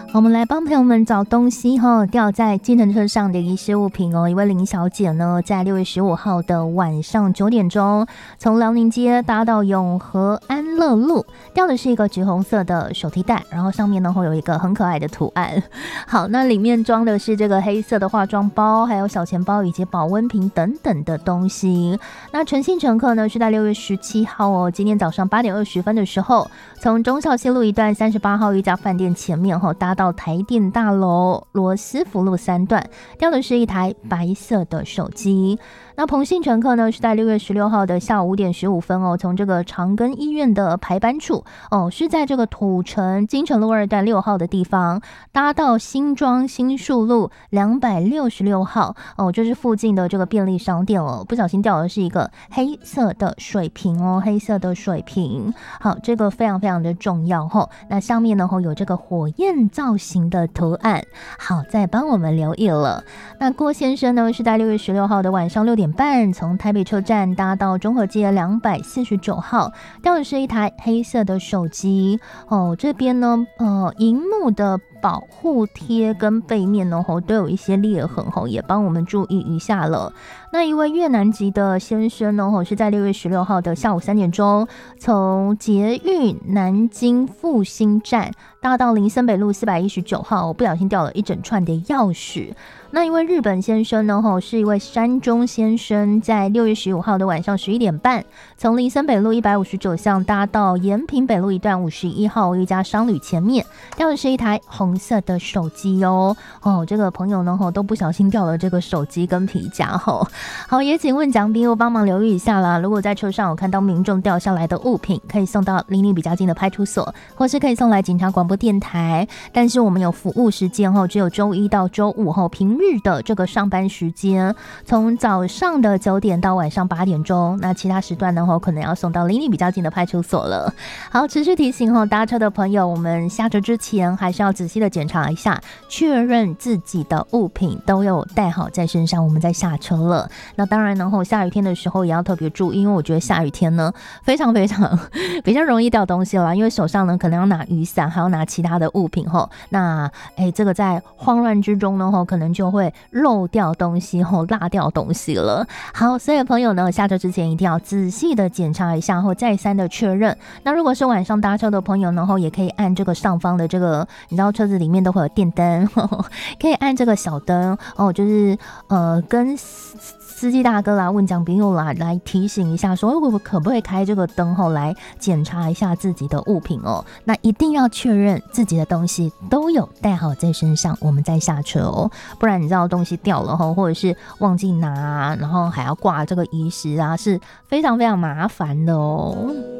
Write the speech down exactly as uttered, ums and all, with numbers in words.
我们来帮朋友们找东西哈，掉在计程车上的遗失物品哦。一位林小姐呢，在六月十五号的晚上九点钟，从辽宁街搭到永和安乐路，掉的是一个橘红色的手提袋，然后上面呢会有一个很可爱的图案。好，那里面装的是这个黑色的化妆包，还有小钱包以及保温瓶等等的东西。那陈姓乘客呢是在六月十七号哦，今天早上八点二十分的时候，从忠孝西路一段三十八号一家饭店前面哈搭到台电大楼罗斯福路三段，掉的是一台白色的手机。那彭姓乘客呢是在六月十六号的下午五点十五分哦，从这个长庚医院的排班处哦，是在这个土城金城路二段六号的地方搭到新庄新树路两百六十六号哦，就是附近的这个便利商店哦，不小心掉的是一个黑色的水瓶哦，黑色的水瓶。好，这个非常非常的重要哦。那上面呢有这个火焰造型的图案，好，再帮我们留意了。那郭先生呢是在六月十六号的晚上六点半，从台北车站搭到中和街两百四十九号，掉的是一台黑色的手机哦。这边呢，呃，荧幕的保护贴跟背面呢都有一些裂痕，也帮我们注意一下了。那一位越南籍的先生呢是在六月十六号的下午三点钟，从捷运南京复兴站搭到林森北路四百一十九号，不小心掉了一整串的钥匙。那一位日本先生呢是一位山中先生，在六月十五号的晚上十一点半，从林森北路一百五十九巷搭到延平北路一段五十一号一家商旅前面，掉的是一台红色的手机哦。哦，这个朋友呢都不小心掉了这个手机跟皮夹哦。好，也请问蒋斌又帮忙留意一下啦，如果在车上有看到民众掉下来的物品，可以送到离你比较近的派出所，或是可以送来警察广播电台。但是我们有服务时间哦，只有周一到周五后平日的这个上班时间，从早上的九点到晚上八点钟，那其他时段呢可能要送到离你比较近的派出所了。好，持续提醒搭车的朋友，我们下车之前还是要仔细的检查一下，确认自己的物品都有带好在身上，我们再下车了。那当然呢下雨天的时候也要特别注意，因为我觉得下雨天呢非常非常比较容易掉东西啦，因为手上呢可能要拿雨伞，还要拿其他的物品吼，那哎这个在慌乱之中呢可能就会漏掉东西吼，落掉东西了。好，所以朋友呢下车之前一定要仔细的检查一下后再三的确认。那如果是晚上搭车的朋友呢也可以按这个上方的这个，你知道车子里面都会有电灯，可以按这个小灯哦，就是呃跟司机大哥啦问讲朋友啦来提醒一下说我可不可以开这个灯后来检查一下自己的物品哦。那一定要确认自己的东西都有带好在身上，我们再下车哦，不然你知道东西掉了或者是忘记拿，然后还要挂这个遗失啊，是非常非常麻烦的哦。